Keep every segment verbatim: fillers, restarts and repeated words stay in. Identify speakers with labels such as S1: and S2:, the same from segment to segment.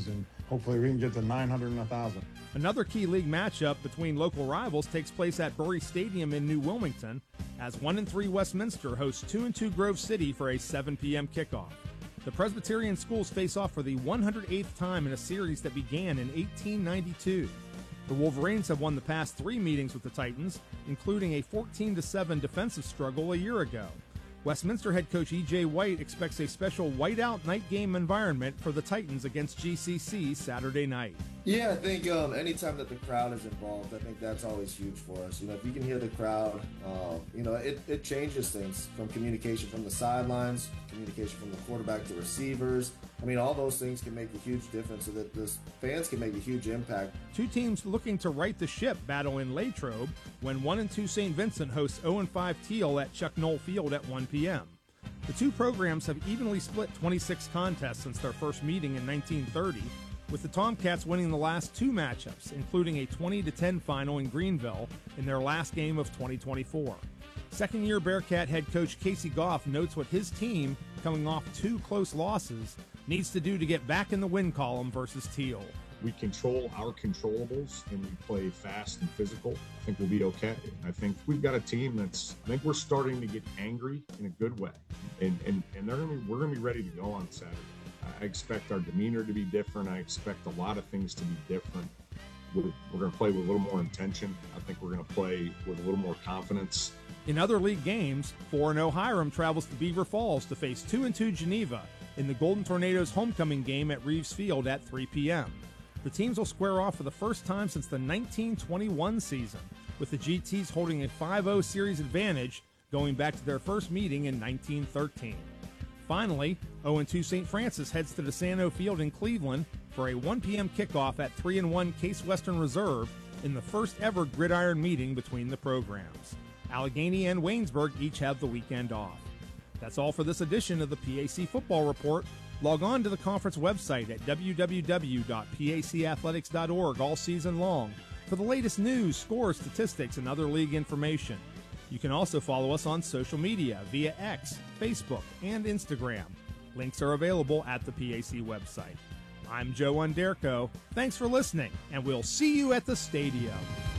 S1: games, and hopefully we can get to nine hundred and one thousand.
S2: Another key league matchup between local rivals takes place at Bury Stadium in New Wilmington as one and three Westminster hosts two and two Grove City for a seven p.m. kickoff. The Presbyterian schools face off for the one hundred eighth time in a series that began in eighteen ninety-two. The Wolverines have won the past three meetings with the Titans, including a fourteen to seven defensive struggle a year ago. Westminster head coach E J White expects a special whiteout night game environment for the Titans against G C C Saturday night.
S3: Yeah, I think um, anytime that the crowd is involved, I think that's always huge for us. You know, if you can hear the crowd, uh, you know, it, it changes things from communication from the sidelines, communication from the quarterback to receivers. I mean, all those things can make a huge difference so that the fans can make a huge impact.
S2: Two teams looking to right the ship battle in Latrobe when one and two Saint Vincent hosts oh and five Teal at Chuck Knoll Field at one p.m. The two programs have evenly split twenty-six contests since their first meeting in nineteen thirty, with the Tomcats winning the last two matchups, including a twenty to ten final in Greenville in their last game of twenty twenty-four. Second-year Bearcat head coach Casey Goff notes what his team, coming off two close losses, needs to do to get back in the win column versus Teal.
S4: We control our controllables and we play fast and physical. I think we'll be okay. I think we've got a team that's, I think we're starting to get angry in a good way. And and, and they're gonna be, we're going to be ready to go on Saturday. I expect our demeanor to be different. I expect a lot of things to be different. We're, we're going to play with a little more intention. I think we're going to play with a little more confidence.
S2: In other league games, four and oh Hiram travels to Beaver Falls to face two and two Geneva in the Golden Tornadoes homecoming game at Reeves Field at three p.m. The teams will square off for the first time since the nineteen twenty-one season, with the G Ts holding a five oh series advantage going back to their first meeting in nineteen thirteen. Finally, oh and two Saint Francis heads to DeSanto Field in Cleveland for a one p.m. kickoff at three and one Case Western Reserve in the first ever gridiron meeting between the programs. Allegheny and Waynesburg each have the weekend off. That's all for this edition of the P A C Football Report. Log on to the conference website at w w w dot p a c athletics dot org all season long for the latest news, scores, statistics, and other league information. You can also follow us on social media via X, Facebook, and Instagram. Links are available at the P A C website. I'm Joe Underko. Thanks for listening, and we'll see you at the stadium.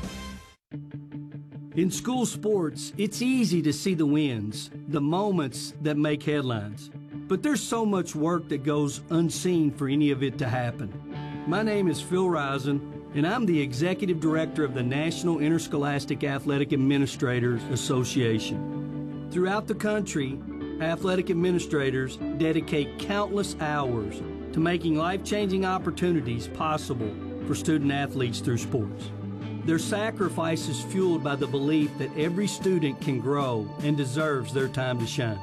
S5: In school sports, it's easy to see the wins, the moments that make headlines. But there's so much work that goes unseen for any of it to happen. My name is Phil Risen, and I'm the Executive Director of the National Interscholastic Athletic Administrators Association. Throughout the country, athletic administrators dedicate countless hours to making life-changing opportunities possible for student athletes through sports. Their sacrifice is fueled by the belief that every student can grow and deserves their time to shine.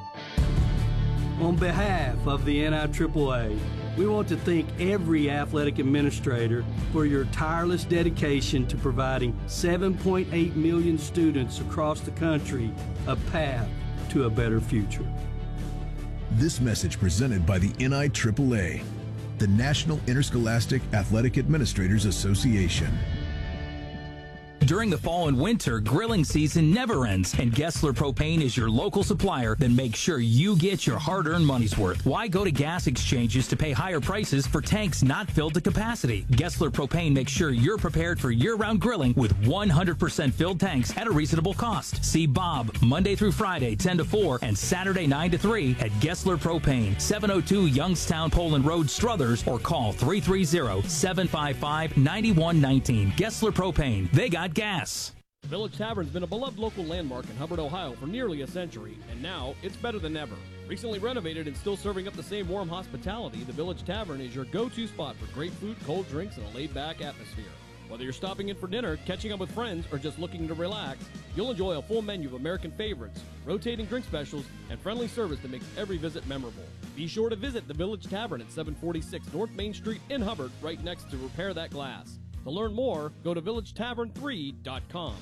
S5: On behalf of the N I triple A, we want to thank every athletic administrator for your tireless dedication to providing seven point eight million students across the country a path to a better future.
S6: This message presented by the N I triple A, the National Interscholastic Athletic Administrators Association.
S7: During the fall and winter, grilling season never ends, and Gessler Propane is your local supplier that makes sure you get your hard-earned money's worth. Why go to gas exchanges to pay higher prices for tanks not filled to capacity? Gessler Propane makes sure you're prepared for year-round grilling with one hundred percent filled tanks at a reasonable cost. See Bob Monday through Friday, ten to four, and Saturday, nine to three at Gessler Propane, seven oh two Youngstown Poland Road, Struthers, or call three three zero, seven five five, nine one one nine. Gessler Propane. They got gas.
S8: Village Tavern's been a beloved local landmark in Hubbard, Ohio for nearly a century, and now it's better than ever. Recently renovated and still serving up the same warm hospitality, the Village Tavern is your go-to spot for great food, cold drinks, and a laid-back atmosphere. Whether you're stopping in for dinner, catching up with friends, or just looking to relax, you'll enjoy a full menu of American favorites, rotating drink specials, and friendly service that makes every visit memorable. Be sure to visit the Village Tavern at seven forty-six North Main Street in Hubbard, right next to Repair That Glass. To learn more, go to village tavern three dot com.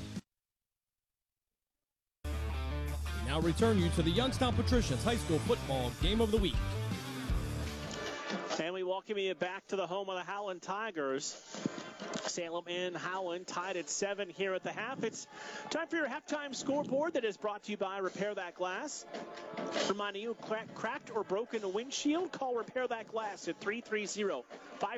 S8: We now return you to the Youngstown Patricians High School Football Game of the Week.
S9: And we welcome you back to the home of the Howland Tigers. Salem and Howland tied at seven here at the half. It's time for your halftime scoreboard that is brought to you by Repair That Glass. Reminding you, cracked or broken windshield, call Repair That Glass at three three zero, five